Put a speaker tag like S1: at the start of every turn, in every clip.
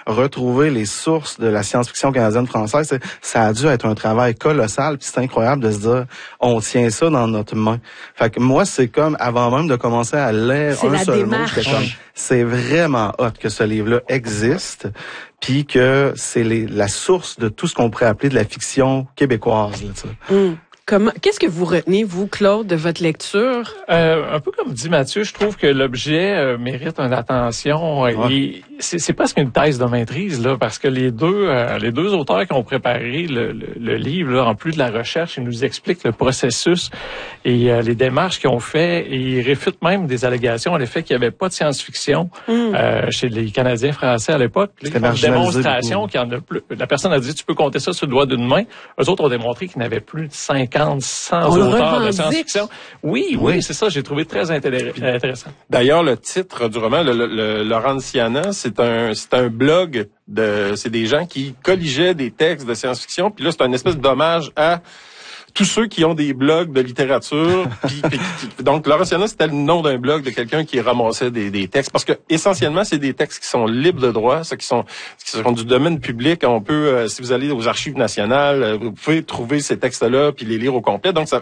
S1: retrouver les sources de la science-fiction canadienne-française, ça a dû être un travail colossal, puis c'est incroyable de se dire, on tient ça dans notre main. Fait que moi, c'est comme, avant même de commencer à lire un seul mot, j'étais comme, c'est vraiment hot que ce livre-là existe, puis que c'est la source de tout ce qu'on pourrait appeler de la fiction québécoise, là, tu sais.
S2: Qu'est-ce que vous retenez, vous, Claude, de votre lecture?
S3: Un peu comme dit Mathieu, je trouve que l'objet mérite une attention. Et c'est presque une thèse de maîtrise, là, parce que les deux auteurs qui ont préparé le livre, là, en plus de la recherche, ils nous expliquent le processus et les démarches qu'ils ont fait, et ils réfutent même des allégations à l'effet qu'il n'y avait pas de science-fiction chez les Canadiens français à l'époque. C'était une démonstration qu'il y en a plus. La personne a dit, tu peux compter ça sur le doigt d'une main. Eux autres ont démontré qu'il n'y avait plus de 50, 100 auteurs de science-fiction. Oui, c'est ça, j'ai trouvé très intéressant.
S4: D'ailleurs, le titre du roman, le Laurentiana, c'est un blog c'est des gens qui colligeaient des textes de science-fiction, puis là, c'est un espèce d'hommage à tous ceux qui ont des blogs de littérature. Donc, Laurentiana, c'était le nom d'un blog de quelqu'un qui ramassait des textes, parce que essentiellement, c'est des textes qui sont libres de droit, qui sont du domaine public. On peut, si vous allez aux archives nationales, vous pouvez trouver ces textes-là puis les lire au complet. Donc,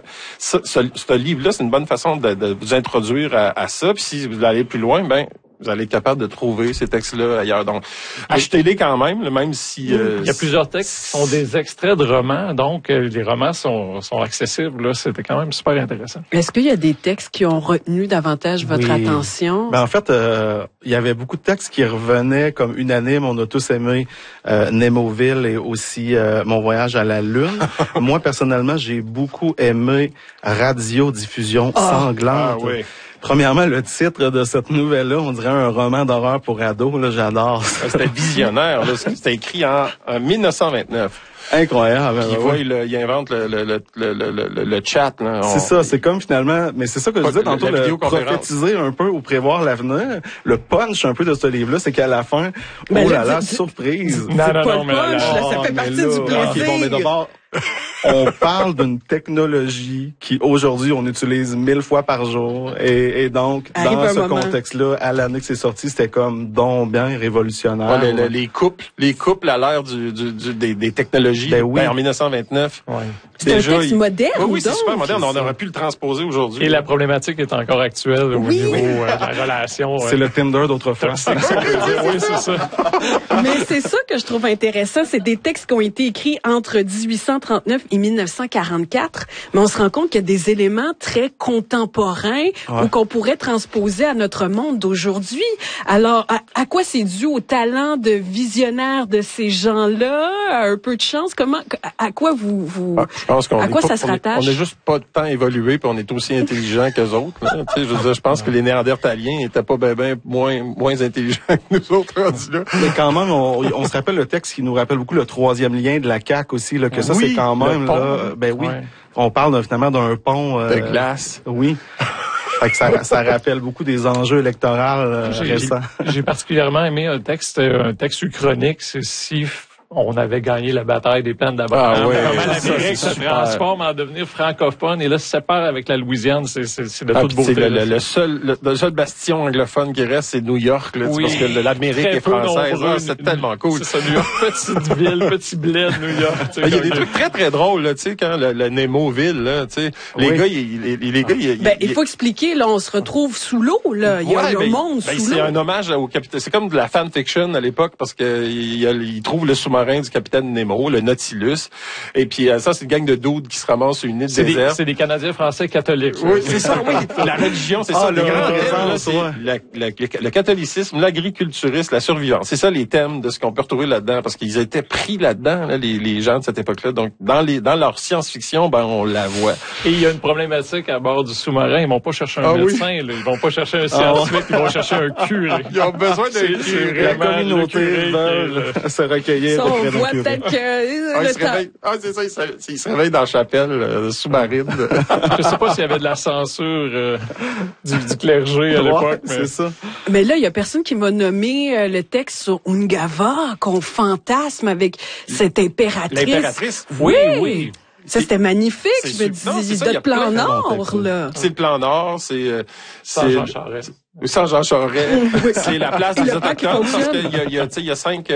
S4: ce livre-là, c'est une bonne façon de vous introduire à ça. Puis si vous allez plus loin, vous allez être capable de trouver ces textes-là ailleurs. Donc, achetez-les quand même si...
S3: il y a plusieurs textes qui sont des extraits de romans, donc les romans sont accessibles. Là, c'était quand même super intéressant.
S2: Est-ce qu'il y a des textes qui ont retenu davantage votre attention?
S1: En fait, il y avait beaucoup de textes qui revenaient comme unanimes. On a tous aimé Némoville et aussi Mon voyage à la Lune. Moi, personnellement, j'ai beaucoup aimé Radiodiffusion sanglante. Premièrement, le titre de cette nouvelle-là, on dirait un roman d'horreur pour ados. Là, j'adore.
S4: C'était visionnaire. Là. C'était écrit en 1929.
S1: Incroyable.
S4: Il invente le chat. Là.
S1: C'est ça, c'est comme finalement, mais c'est ça que je disais tantôt, le prophétiser un peu ou prévoir l'avenir. Le punch un peu de ce livre-là, c'est qu'à la fin, surprise.
S2: Non, ça fait partie du plaisir.
S1: Mais d'abord, on parle d'une technologie qui, aujourd'hui, on utilise 1000 fois par jour. Et donc, dans ce contexte-là, à l'année que c'est sorti, c'était comme donc bien révolutionnaire.
S4: Les couples à l'ère des technologies, en 1929.
S2: C'est un texte moderne.
S4: Oui, c'est super moderne. On aurait pu le transposer aujourd'hui.
S3: Et la problématique est encore actuelle au niveau de la relation.
S1: C'est le Tinder d'autrefois.
S3: Oui, c'est ça.
S2: Mais c'est ça que je trouve intéressant. C'est des textes qui ont été écrits entre 1839 et 1944. Mais on se rend compte qu'il y a des éléments très contemporains ou qu'on pourrait transposer à notre monde d'aujourd'hui. Alors, à quoi c'est dû? Au talent de visionnaire de ces gens-là? Un peu de chance? À quoi à quoi ça se rattache?
S4: On n'a juste pas de temps évolué, puis on est aussi intelligent qu'eux autres. Je pense que les Néandertaliens n'étaient pas moins intelligents que nous autres rendus là.
S1: Mais quand même, on se rappelle le texte qui nous rappelle beaucoup le troisième lien de la CAQ aussi, là, que ça c'est quand même là. On parle finalement d'un pont
S4: de glace.
S1: Oui. Fait que ça rappelle beaucoup des enjeux électoraux récents.
S3: J'ai particulièrement aimé un texte uchronique, c'est si on avait gagné la bataille des plaines d'Abraham. Comment l'Amérique se transforme en devenir francophone et là se sépare avec la Louisiane, c'est de toute beauté.
S4: Le seul bastion anglophone qui reste, c'est New York, là, parce que l'Amérique est française. C'est tellement cool.
S3: C'est ça, New York, petite ville, petit bled, New York.
S4: Il y a des trucs très très drôles, là, tu sais, quand le Némoville, là, tu sais, les gars,
S2: il faut expliquer, là, on se retrouve sous l'eau, là. Il y a le monde sous l'eau.
S4: C'est un hommage au capitaine. C'est comme de la fanfiction à l'époque parce que il trouve le sous-marin du capitaine Nemo, le Nautilus. Et puis ça, c'est une gang de dudes qui se ramassent sur une île déserte.
S3: C'est des Canadiens français catholiques.
S4: Oui, c'est ça, oui. La religion, c'est ça. Le catholicisme, l'agriculturisme, la survivance. C'est ça les thèmes de ce qu'on peut retrouver là-dedans, parce qu'ils étaient pris là-dedans, là, les gens de cette époque-là. Donc, dans leur science-fiction, on la voit.
S3: Et il y a une problématique à bord du sous-marin. Ils vont pas chercher un médecin, là. Ils vont pas chercher un scientifique, ils vont chercher un curé.
S4: Ils ont besoin d'un curé.
S1: La communauté veut se recueillir.
S2: On voit peut-être que
S4: il se réveille dans la chapelle sous-marine.
S3: Je sais pas s'il y avait de la censure du clergé à l'époque.
S1: C'est ça.
S2: Mais là, il y a personne qui m'a nommé le texte sur Ungava qu'on fantasme avec cette impératrice.
S4: L'impératrice?
S3: Oui.
S2: Ça, c'était magnifique. Je me dis, de plan Nord, là.
S4: C'est le plan Nord, c'est
S3: Jean Charest.
S4: Sans Jean Charest. C'est la place des Autochtones parce qu'il y a 5